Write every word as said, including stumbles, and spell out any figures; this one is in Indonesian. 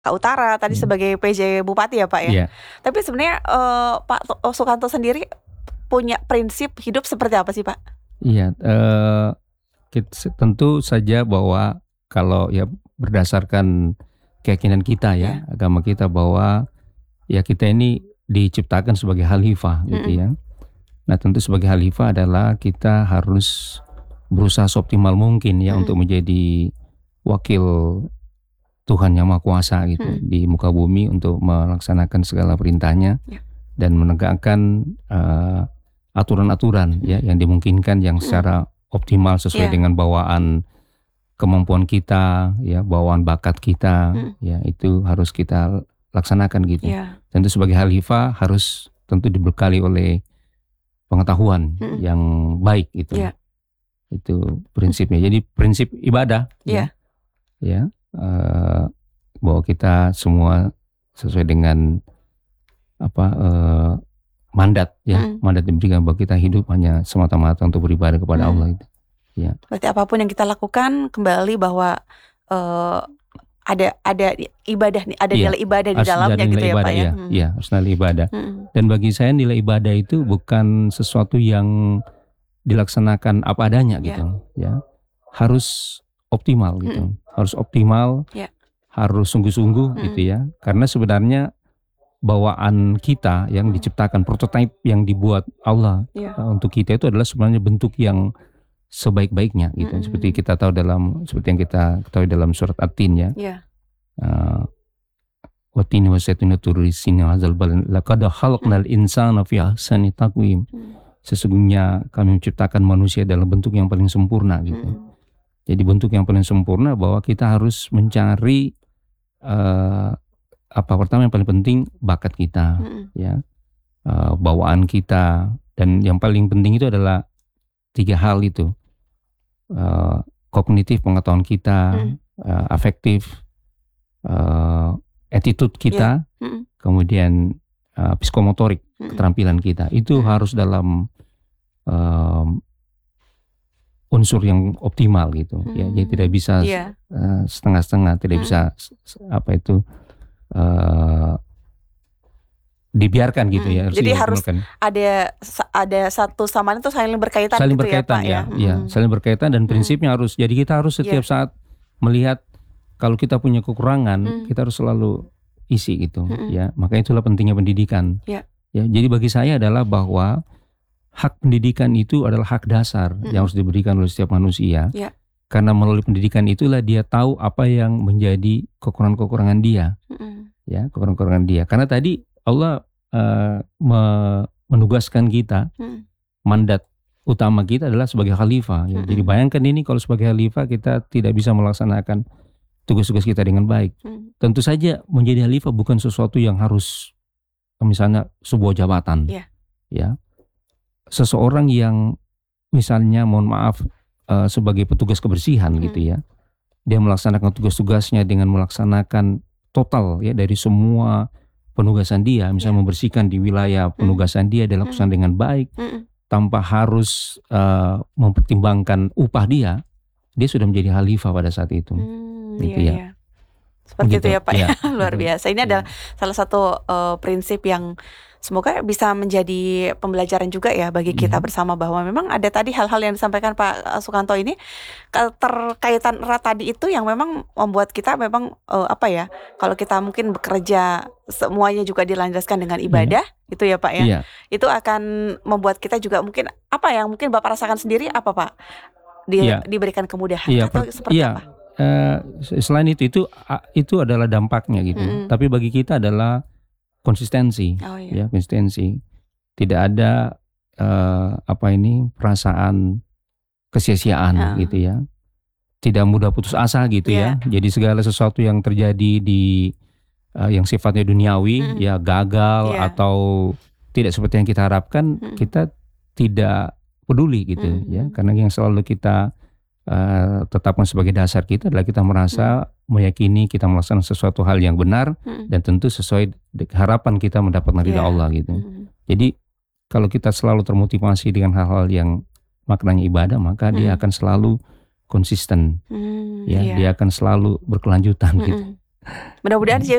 Utara tadi Hmm. sebagai P J Bupati ya Pak ya. Iya. Tapi sebenarnya eh, Pak Tu- Sukanto sendiri punya prinsip hidup seperti apa sih Pak? Iya, eh, kit- tentu saja bahwa kalau ya berdasarkan keyakinan kita ya, agama kita, bahwa ya kita ini diciptakan sebagai khalifah gitu Mm-mm. ya. Nah tentu sebagai khalifah adalah kita harus berusaha seoptimal mungkin ya Mm-mm. untuk menjadi wakil Tuhan yang Maha Kuasa gitu Mm. di muka bumi untuk melaksanakan segala perintahnya Ya. dan menegakkan eh, aturan-aturan ya yang dimungkinkan yang Mm. secara optimal sesuai Ya. dengan bawaan kemampuan kita ya, bawaan bakat kita Mm. ya, itu harus kita laksanakan gitu. Ya. Tentu sebagai khalifah harus tentu dibekali oleh pengetahuan Mm. yang baik gitu. Ya. Itu prinsipnya. Jadi prinsip ibadah Ya. ya, eh, bahwa kita semua sesuai dengan apa eh, mandat ya, Mm. mandat diberikan bahwa kita hidup hanya semata-mata untuk beribadah kepada Mm. Allah itu. Ya. Berarti apapun yang kita lakukan kembali bahwa eh, ada ada ibadah nih, ada Iya, nilai ibadah di harus dalamnya ada gitu nilai ya ibadah Pak ya. ya. Hmm. Iya, harus nilai ibadah. Hmm. Dan bagi saya nilai ibadah itu bukan sesuatu yang dilaksanakan apa adanya Ya. gitu ya. Harus optimal gitu. Mm. Harus optimal. Ya. Harus sungguh-sungguh Mm. gitu ya. Karena sebenarnya bawaan kita yang diciptakan, prototipe yang dibuat Allah Ya. uh, untuk kita itu adalah sebenarnya bentuk yang sebaik-baiknya gitu. Mm. Seperti kita tahu dalam seperti yang kita ketahui dalam surat At-Tin ya. Ya. Uh, Watini wasaitun turisini hazal balan laqad khalaqnal insana fi ahsani taqwim. Hmm. Sesungguhnya kami menciptakan manusia dalam bentuk yang paling sempurna gitu. Hmm. Jadi bentuk yang paling sempurna bahwa kita harus mencari uh, apa pertama yang paling penting bakat kita Hmm. ya, uh, bawaan kita, dan yang paling penting itu adalah tiga hal itu, uh, kognitif pengetahuan kita, Hmm. uh, afektif, uh, attitude kita, Hmm. kemudian uh, psikomotorik Hmm. keterampilan kita itu Hmm. harus dalam um, unsur yang optimal gitu ya. Jadi tidak bisa Iya. uh, setengah-setengah, tidak Hmm. bisa s- s- apa itu uh, dibiarkan gitu Hmm. ya. Jadi harus dioptimalkan. ada ada satu sama lain itu saling berkaitan Saling gitu berkaitan ya Pak ya. ya, ya, Hmm. saling berkaitan dan prinsipnya harus. Jadi kita harus setiap Iya. saat melihat kalau kita punya kekurangan, Hmm. kita harus selalu isi gitu Hmm. ya. Makanya itulah pentingnya pendidikan. Ya. Ya, jadi bagi saya adalah bahwa hak pendidikan itu adalah hak dasar Hmm. yang harus diberikan oleh setiap manusia. Ya. Karena melalui pendidikan itulah dia tahu apa yang menjadi kekurangan-kekurangan dia, Hmm. ya, kekurangan-kekurangan dia. Karena tadi Allah uh, me- menugaskan kita, Hmm. mandat utama kita adalah sebagai khalifah. Ya. Mm-mm. Jadi bayangkan ini kalau sebagai khalifah kita tidak bisa melaksanakan tugas-tugas kita dengan baik. Hmm. Tentu saja menjadi khalifah bukan sesuatu yang harus misalnya sebuah jabatan. Yeah. Ya. Seseorang yang misalnya mohon maaf uh, sebagai petugas kebersihan Hmm. gitu ya. Dia melaksanakan tugas-tugasnya dengan melaksanakan total ya dari semua penugasan dia, misalnya Yeah. membersihkan di wilayah penugasan dia dilakukan Hmm. dengan baik. Hmm. Tanpa harus uh, mempertimbangkan upah dia, dia sudah menjadi khalifah pada saat itu. Hmm, Gitu iya, ya. iya. Seperti Gitu, itu ya Pak iya. ya. Luar biasa. Ini Iya. adalah salah satu uh, prinsip yang semoga bisa menjadi pembelajaran juga ya bagi kita Iya. bersama, bahwa memang ada tadi hal-hal yang disampaikan Pak Sukanto ini keterkaitan erat tadi itu yang memang membuat kita memang uh, apa ya, kalau kita mungkin bekerja semuanya juga dilandaskan dengan ibadah gitu ya Pak ya. Iya. Itu akan membuat kita juga mungkin apa yang mungkin Bapak rasakan sendiri apa Pak? Di, Iya. diberikan kemudahan Iya, atau per- seperti iya. apa? Eh, selain itu itu a- itu adalah dampaknya gitu. Mm-mm. Tapi bagi kita adalah konsistensi, Oh iya. ya konsistensi. Tidak ada eh, apa ini perasaan kesia-siaan Ah. gitu ya. Tidak mudah putus asa gitu Iya. ya. Jadi segala sesuatu yang terjadi di eh, yang sifatnya duniawi Mm. ya gagal Iya. atau tidak seperti yang kita harapkan, Mm. kita tidak peduli gitu Mm. ya. Karena yang selalu kita Uh, tetapkan sebagai dasar kita adalah kita merasa meyakini kita melaksanakan sesuatu hal yang benar Mm. dan tentu sesuai de- harapan kita mendapatkan ridha Iya. Allah gitu. Mm. Jadi kalau kita selalu termotivasi dengan hal-hal yang maknanya ibadah, maka dia Mm. akan selalu konsisten, Mm, ya, iya. dia akan selalu berkelanjutan gitu. Mm-mm. Mudah-mudahan Hmm. sih